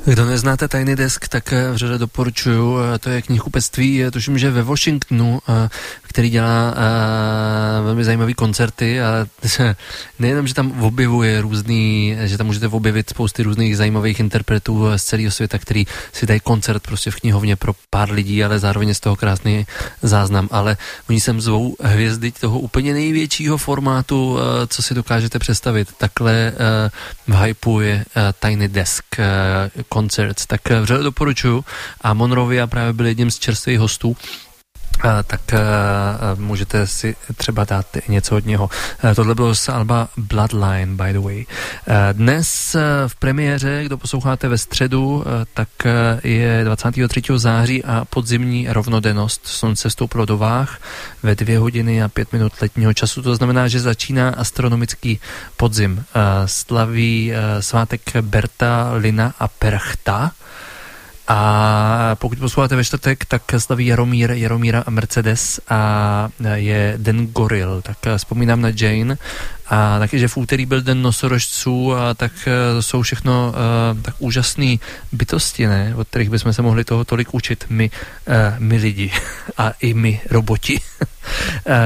Kdo neznáte Tiny Desk, tak vřele doporučuju, to je knihkupectví, tuším, že ve Washingtonu, který dělá velmi zajímavý koncerty a nejenom, že tam objevuje že tam můžete objevit spousty různých zajímavých interpretů z celého světa, který si dají koncert prostě v knihovně pro pár lidí, ale zároveň je z toho krásný záznam, ale oni sem zvou hvězdy toho úplně největšího formátu, co si dokážete představit. Takhle v hypeu je Tiny Desk Concerts, tak vřele doporučuju a Monrovia právě byl jedním z čerstvých hostů, tak můžete si třeba dát něco od něho. Tohle bylo z alba Bloodline, by the way. Dnes v premiéře, kdo posloucháte ve středu, tak je 23. září a podzimní rovnodennost. Slunce vstoupilo do váh ve 2 hodiny a 5 minut letního času. To znamená, že začíná astronomický podzim. Slaví svátek Berta, Lina a Perchta. A pokud posloucháte ve čtvrtek, tak slaví Jaromíra a Mercedes a je Den goril, tak vzpomínám na Jane a taky, že v úterý byl Den nosorožců a tak jsou všechno tak úžasné bytosti, ne? Od kterých bychom se mohli toho tolik učit my lidi a i my roboti.